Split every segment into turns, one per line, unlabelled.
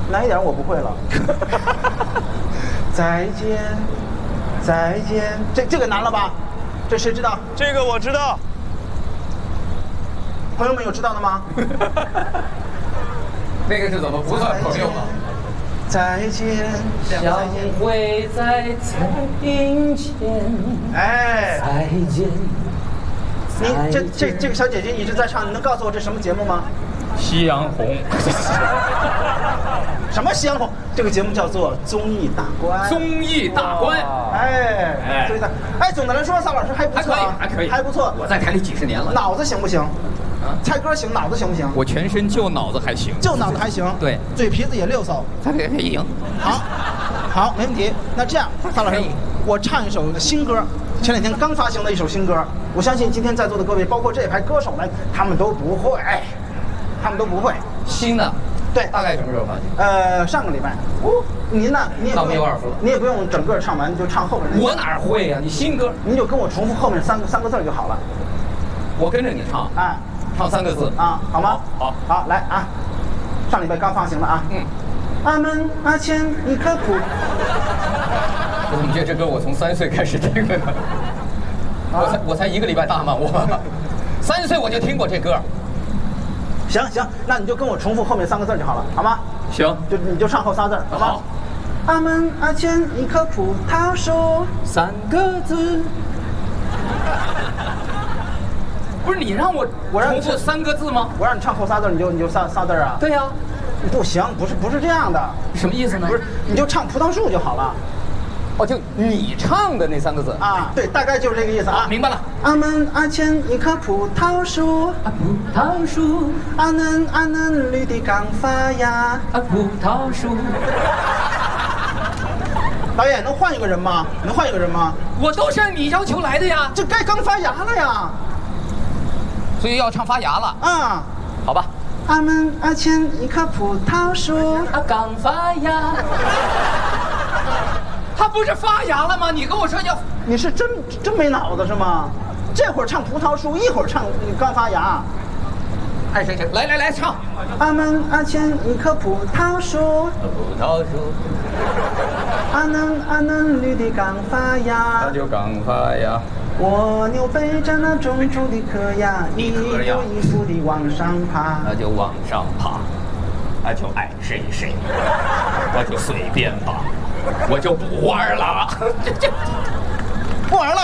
难一点我不会了。再见，再见，这个难了吧？这谁知道？
这个我知道。
朋友们有知道的吗？
那个是怎么不算朋友了？
再见，
相会在彩云间。
哎，
再见。
你这个小姐姐一直在唱，你能告诉我这什么节目吗？
夕阳红。
什么夕阳红？这个节目叫做综艺大观。
综艺大观。
哎，综艺大。哎，总的来说，萨老师还不错啊，
还可以，
还不错。
我在台里几十年了。
脑子行不行？猜歌行，脑子行不行？
我全身就脑子还行。
就脑子还行。
对，
嘴皮子也溜嗖。
才可以赢。
好，没问题。那这样，萨老师，我唱一首新歌。前两天刚发行的一首新歌，我相信今天在座的各位，包括这一排歌手们，他们都不会，
新的，
对，
大概什么时候发行？
上个礼拜。您呢？你也不用整个唱完，你就唱后面的。
我哪会呀？你新歌，
您就跟我重复后面三个字就好了。
我跟着你唱，
哎，
唱3个字
啊，好吗？
好，
来啊！上礼拜刚发行的啊。阿门阿谦一颗苦。
我怎么觉得这歌我从3岁开始听的呢？我才1个礼拜大嘛，我3岁我就听过这歌。
行，那你就跟我重复后面3个字就好了，好吗？
行，
你就唱后仨字，好吗？
好。
阿门阿谦一棵葡萄树
，3个字。
不是你让我重复3个字吗？
我让你唱后仨字，你就仨字啊？
对呀。
不行，不是这样的。
什么意思呢？
不是，你就唱葡萄树就好了。
哦，就你唱的那3个字
啊？对，大概就是这个意思啊。
明白了。
阿门阿谦一棵葡萄树，
葡萄树，
阿嫩绿的刚发芽，
葡萄树。
导演，能换一个人吗？
我都是按你要求来的呀。
这该刚发芽了呀。
所以要唱发芽了
啊？
好吧。
阿门阿谦一棵葡萄树，
刚发芽。
它不是发芽了吗？你跟我说要，
你是真没脑子是吗？这会儿唱葡萄树，一会儿唱刚发芽。
爱谁来唱。
阿门阿谦一棵葡萄树，
葡萄树，
阿嫩绿的刚发芽，
它就刚发芽。
蜗牛背着那种种的壳芽，一步一步地往上爬，
那就往上爬，那就爱谁，我就随便吧，我就不玩了，
不玩了，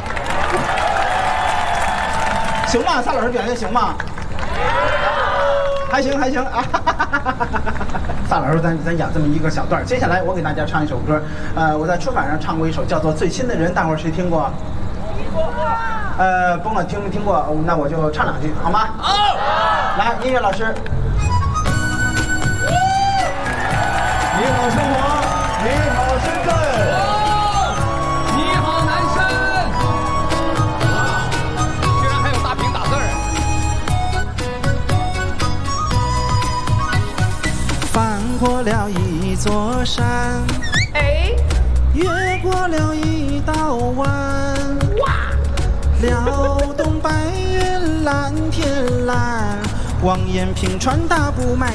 行吗？萨老师表现行吗？还行啊！萨老师，咱讲这么一个小段，接下来我给大家唱一首歌，我在春晚上唱过一首叫做《最亲的人》，大伙儿谁听过？甭管听没听过，那我就唱2句，好吗？
好。
来，音乐老师。你好生活，你好深圳。
你好南山。居然还有大屏打字儿。
翻过了一座山，越过了一道湾，撩动白云蓝天蓝，望眼平川大步迈。